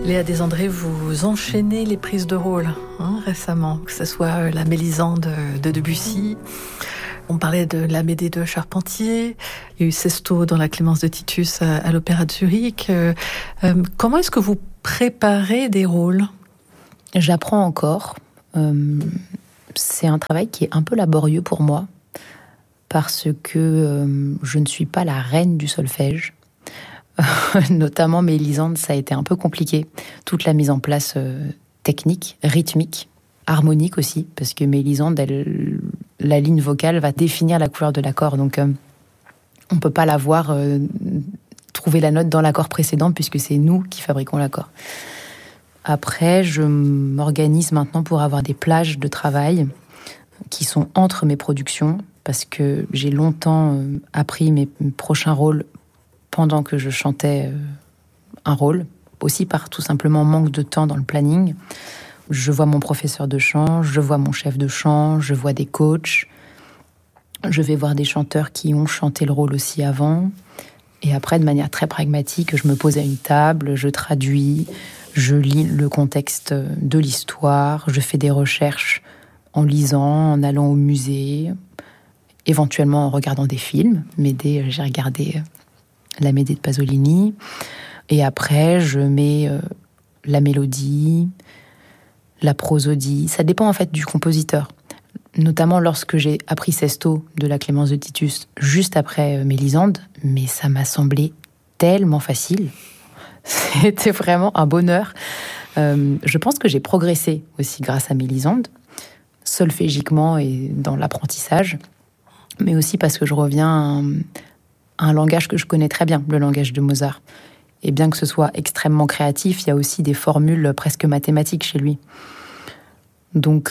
Léa Desandré, vous enchaînez les prises de rôle récemment, que ce soit la Mélisande de Debussy, on parlait de l'Amédée de Charpentier, il y a eu Sesto dans la Clémence de Titus à l'Opéra de Zurich. Comment est-ce que vous préparez des rôles ? J'apprends encore. C'est un travail qui est un peu laborieux pour moi, parce que je ne suis pas la reine du solfège. Notamment Mélisande, ça a été un peu compliqué. Toute la mise en place technique, rythmique, harmonique aussi, parce que Mélisande, la ligne vocale va définir la couleur de l'accord. Donc, on ne peut pas l'avoir trouver la note dans l'accord précédent, puisque c'est nous qui fabriquons l'accord. Après, je m'organise maintenant pour avoir des plages de travail qui sont entre mes productions, parce que j'ai longtemps appris mes prochains rôles pendant que je chantais un rôle, aussi par tout simplement manque de temps dans le planning. Je vois mon professeur de chant, je vois mon chef de chant, je vois des coachs, je vais voir des chanteurs qui ont chanté le rôle aussi avant. Et après, de manière très pragmatique, je me pose à une table, je traduis, je lis le contexte de l'histoire, je fais des recherches en lisant, en allant au musée, éventuellement en regardant des films. J'ai regardé l'Amédée de Pasolini. Et après, je mets la mélodie, la prosodie. Ça dépend en fait du compositeur. Notamment lorsque j'ai appris Sesto de la Clémence de Titus juste après Mélisande, mais ça m'a semblé tellement facile. C'était vraiment un bonheur. Je pense que j'ai progressé aussi grâce à Mélisande, solfégiquement et dans l'apprentissage, mais aussi parce que je reviens à un langage que je connais très bien, le langage de Mozart. Et bien que ce soit extrêmement créatif, il y a aussi des formules presque mathématiques chez lui. Donc,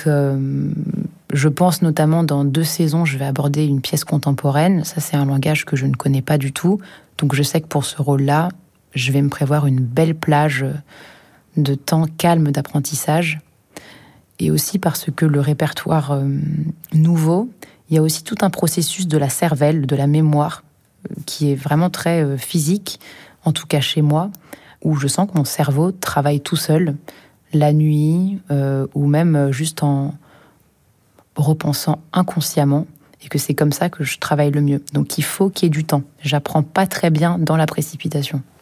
je pense notamment dans 2 saisons, je vais aborder une pièce contemporaine. Ça, c'est un langage que je ne connais pas du tout. Donc, je sais que pour ce rôle-là, je vais me prévoir une belle plage de temps calme d'apprentissage. Et aussi parce que le répertoire nouveau, il y a aussi tout un processus de la cervelle, de la mémoire, qui est vraiment très physique, en tout cas chez moi, où je sens que mon cerveau travaille tout seul, la nuit, ou même juste en repensant inconsciemment, et que c'est comme ça que je travaille le mieux. Donc il faut qu'il y ait du temps. J'apprends pas très bien dans la précipitation.